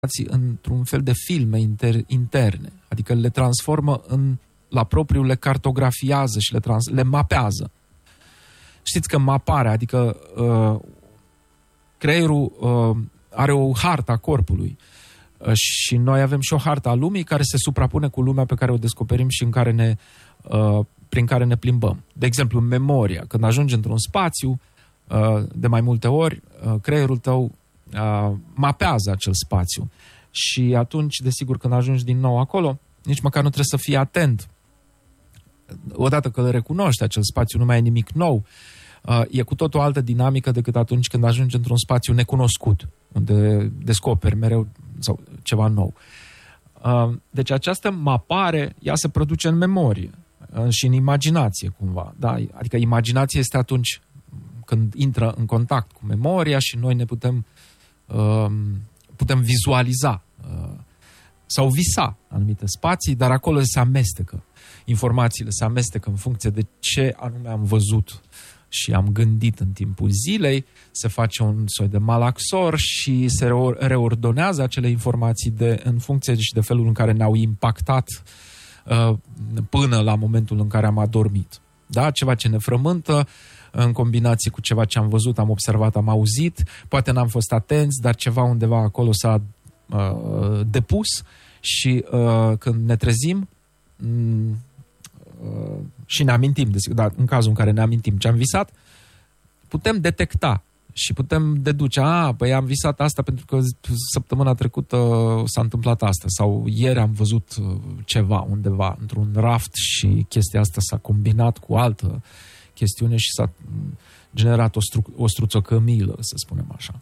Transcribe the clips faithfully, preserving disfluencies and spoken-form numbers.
într-un fel de filme inter, interne, adică le transformă în, la propriu, le cartografiază și le, trans, le mapează. Știți că maparea, adică uh, creierul uh, are o hartă a corpului uh, și noi avem și o hartă a lumii care se suprapune cu lumea pe care o descoperim și în care ne, uh, prin care ne plimbăm. De exemplu, memoria. Când ajungi într-un spațiu, uh, de mai multe ori, uh, creierul tău Uh, mapează acel spațiu și atunci, desigur, când ajungi din nou acolo, nici măcar nu trebuie să fii atent. Odată că îl recunoști, acel spațiu nu mai e nimic nou, uh, e cu tot o altă dinamică decât atunci când ajungi într-un spațiu necunoscut, unde descoperi mereu sau ceva nou. Uh, deci această mapare, ea se produce în memorie uh, și în imaginație, cumva. Da? Adică imaginația este atunci când intră în contact cu memoria și noi ne putem putem vizualiza sau visa anumite spații, dar acolo se amestecă. Informațiile se amestecă în funcție de ce anume am văzut și am gândit în timpul zilei, se face un soi de malaxor și se reordonează acele informații de, în funcție și de felul în care ne-au impactat uh, până la momentul în care am adormit. Da? Ceva ce ne frământă, în combinație cu ceva ce am văzut, am observat, am auzit, poate n-am fost atenți, dar ceva undeva acolo s-a uh, depus și uh, când ne trezim uh, și ne amintim, desigur, dar în cazul în care ne amintim ce am visat, putem detecta și putem deduce, a, păi am visat asta pentru că săptămâna trecută s-a întâmplat asta sau ieri am văzut ceva undeva într-un raft și chestia asta s-a combinat cu altă chestiune și s-a generat o, stru- o struțocămilă, să spunem așa.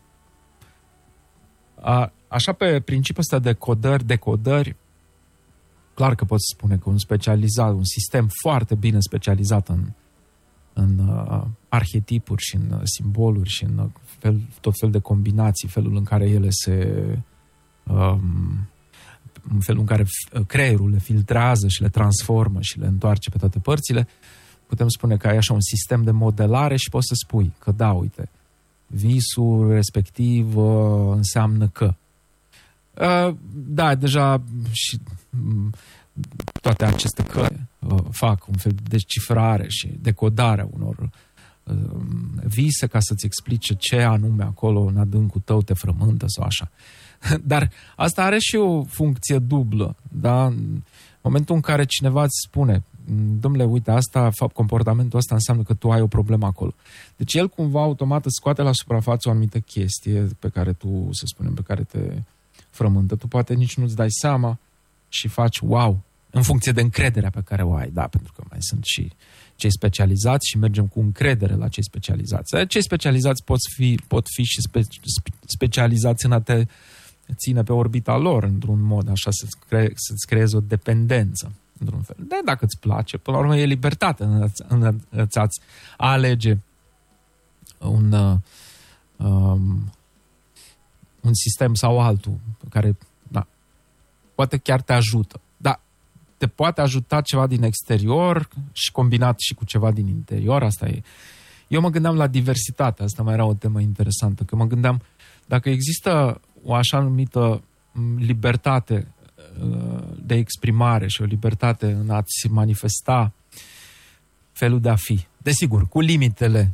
A, așa, pe principiul ăsta de codări, decodări, clar că pot spune că un specializat, un sistem foarte bine specializat în, în uh, arhetipuri și în uh, simboluri și în uh, fel, tot fel de combinații, felul în care ele se... Um, în felul în care creierul le filtrează și le transformă și le întoarce pe toate părțile, putem spune că ai așa un sistem de modelare și poți să spui că da, uite, visul respectiv uh, înseamnă că. Uh, da, deja și um, toate aceste căi uh, fac un fel de decifrare și decodare a unor uh, vise ca să-ți explice ce anume acolo în adâncul tău te frământă sau așa. Dar asta are și o funcție dublă, da? În momentul în care cineva îți spune, dom'le, uite, asta, fapt, comportamentul ăsta înseamnă că tu ai o problemă acolo. Deci el cumva automat îți scoate la suprafață o anumită chestie pe care tu, să spunem, pe care te frământă. Tu poate nici nu-ți dai seama și faci wow, în funcție de încrederea pe care o ai, da, pentru că mai sunt și cei specializați și mergem cu încredere la cei specializați. Cei specializați pot fi, pot fi și spe, specializați în a te ține pe orbita lor, într-un mod, așa, să-ți, cre- să-ți creezi o dependență, într-un fel. De dacă îți place, până la urmă e libertate în, în, în a-ți alege un, um, un sistem sau altul, care, da, poate chiar te ajută. Dar te poate ajuta ceva din exterior și combinat și cu ceva din interior, asta e. Eu mă gândeam la diversitate, asta mai era o temă interesantă, că mă gândeam dacă există o așa numită libertate de exprimare și o libertate în a-ți manifesta felul de a fi. Desigur, cu limitele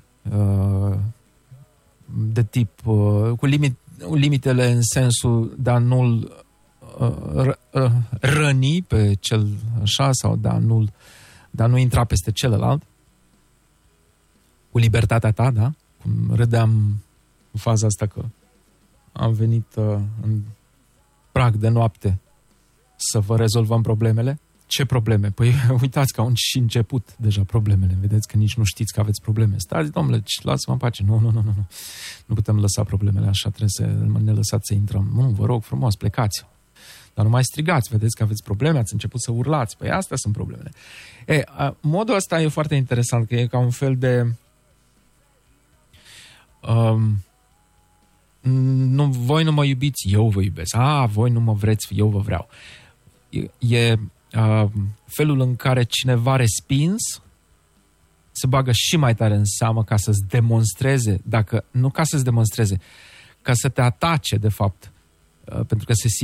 de tip, cu limit, limitele în sensul de a nu-l răni pe cel așa sau de a nu, de a nu intra peste celălalt. Cu libertatea ta, da? Cum râdeam în faza asta că am venit uh, în prag de noapte să vă rezolvăm problemele. Ce probleme? Păi uitați că au și început deja problemele. Vedeți că nici nu știți că aveți probleme. Stați, domnule, lasă-mă în pace. Nu, nu, nu, nu. Nu putem lăsa problemele așa, trebuie să ne lăsați să intrăm. Nu, vă rog frumos, plecați. Dar nu mai strigați, vedeți că aveți probleme, ați început să urlați. Păi astea sunt problemele. E, a, modul ăsta e foarte interesant, că e ca un fel de... Um, nu, voi nu mă iubiți, eu vă iubesc. A, voi nu mă vreți, eu vă vreau. E, e uh, felul în care cineva respins se bagă și mai tare în seamă ca să-ți demonstreze, dacă nu ca să-ți demonstreze, ca să te atace, de fapt, pentru că se